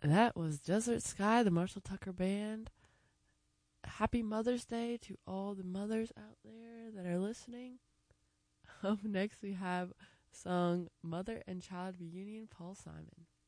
That was Desert Sky, the Marshall Tucker Band. Happy Mother's Day to all the mothers out there that are listening. Up next, we have song Mother and Child Reunion, Paul Simon.